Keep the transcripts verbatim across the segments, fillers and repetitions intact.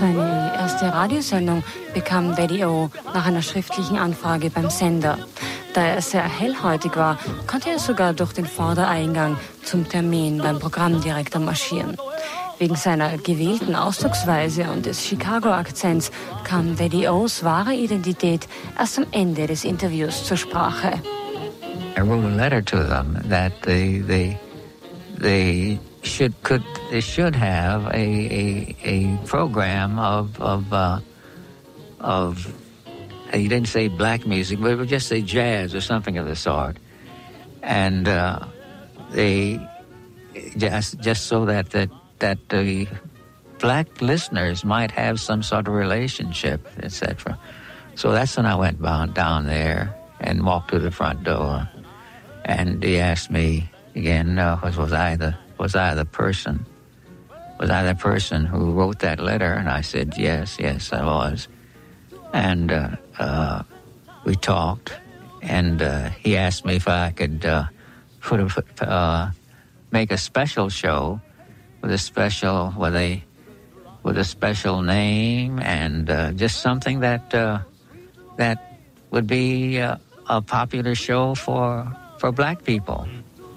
Seine erste Radiosendung bekam Daddy-O nach einer schriftlichen Anfrage beim Sender. Da er sehr hellhäutig war, konnte er sogar durch den Vordereingang zum Termin beim Programmdirektor marschieren. Wegen seiner gewählten Ausdrucksweise und des Chicago-Akzents kam Daddy-O's wahre Identität erst am Ende des Interviews zur Sprache. I wrote a letter to them that they they they should could they should have a a, a program of of uh, of he didn't say black music, but it would just say jazz or something of the sort, and uh, they just just so that that that the black listeners might have some sort of relationship, et cetera. So that's when I went down there and walked to the front door, and he asked me again, uh, was, was I the was I the person? Was I the person who wrote that letter? And I said, yes, yes, I was. And uh, uh, we talked, and uh, he asked me if I could uh, put a, uh, make a special show with a special with a with a special name and uh, just something that uh, that would be uh, a popular show for for black people.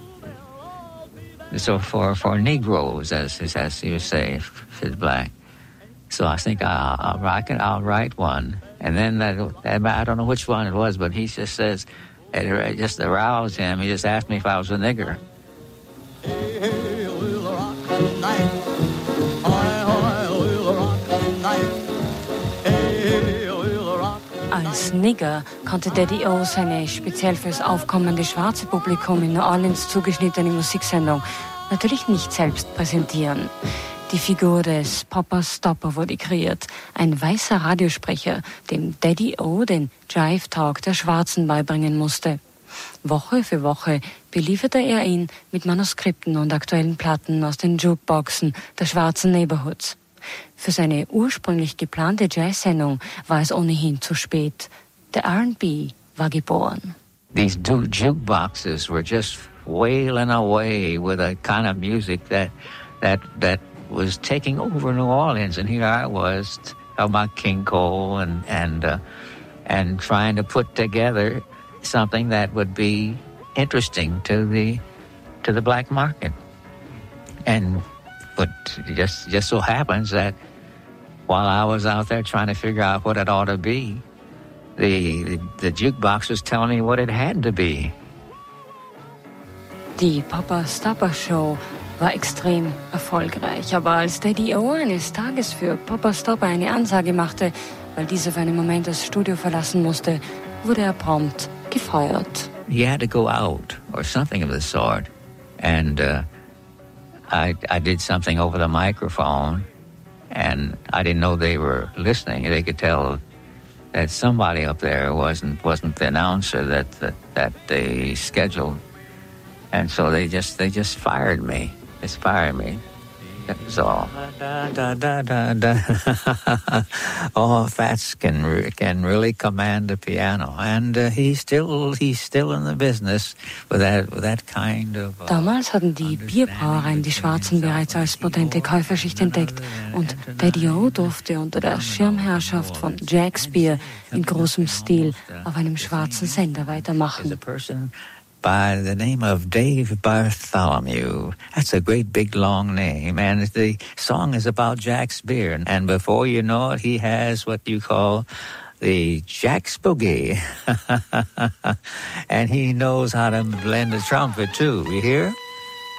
So for, for Negroes, as as you say, if it's black. So I think I'll, I'll, I can, I'll write one. And then that, I don't know which one it was, but he just says, it just aroused him. He just asked me if I was a nigger. Hey, hey, we'll rock tonight. Hi, hi, we'll rock tonight. Hey, hey, we'll rock tonight. Als Nigger konnte Daddy-O seine speziell fürs aufkommende schwarze Publikum in New Orleans zugeschnittene Musiksendung natürlich nicht selbst präsentieren. Die Figur des Papa Stopper wurde kreiert, ein weißer Radiosprecher, dem Daddy-O den Jive-Talk der Schwarzen beibringen musste. Woche für Woche belieferte er ihn mit Manuskripten und aktuellen Platten aus den Jukeboxen der schwarzen Neighborhoods. Für seine ursprünglich geplante Jazz-Sendung war es ohnehin zu spät. Der R and B war geboren. These jukeboxes were just wailing away with a kind of music that that that was taking over New Orleans, and here I was about King Cole and and uh, and trying to put together something that would be interesting to the to the black market. And but just just so happens that while I was out there trying to figure out what it ought to be, the the, the jukebox was telling me what it had to be. Die Papa Stopper Show war extrem erfolgreich, aber als Daddy-O eines Tages für Papa Stopper eine Ansage machte, weil dieser für einen Moment das Studio verlassen musste, wurde er prompt gefeuert. He had to go out or something of the sort, and uh, I I did something over the microphone, and I didn't know they were listening. They could tell that somebody up there wasn't wasn't the announcer that that, that they scheduled, and so they just they just fired me. Just fired me. That was all. Da, da, da, da, da. Oh, Fats can can really command the piano, and uh, he's still he's still in the business with that with that kind of. Uh, Damals hatten die Bierbrauereien die Schwarzen bereits als potente Käuferschicht entdeckt, und Daddy-O durfte unter der Schirmherrschaft von Jack's Beer in großem Stil auf einem schwarzen Sender weitermachen. By the name of Dave Bartholomew. That's a great big long name. And the song is about Jack's Beer. And before you know it, he has what you call the Jack's Boogie. And he knows how to blend the trumpet too. You hear?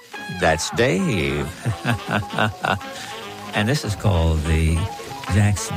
That's Dave. And this is called the Jack's